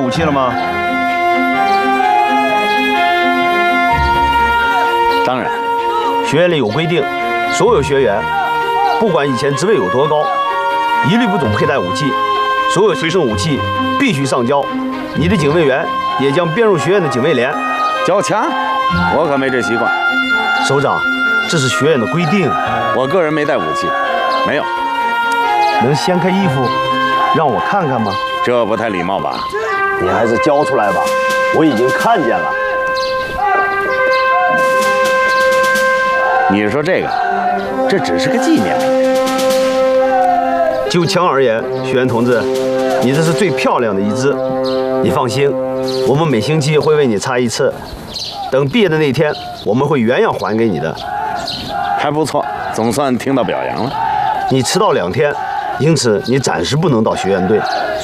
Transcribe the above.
武器了吗？ 当然， 学院里有规定，所有学员，不管以前职位有多高，一律不准佩戴武器，所有随身武器必须上交。你的警卫员也将编入学院的警卫连。 交枪，我可没这习惯。 首长，这是学院的规定。 我个人没带武器，没有。 能掀开衣服，让我看看吗？ 这不太礼貌吧？ 你还是交出来吧，我已经看见了。 你说这个，这只是个纪念。 就枪而言，学员同志，你这是最漂亮的一支。你放心，我们每星期会为你擦一次。等毕业的那天，我们会原样还给你的。 还不错，总算听到表扬了。 你迟到2天，因此你暂时不能到学院队。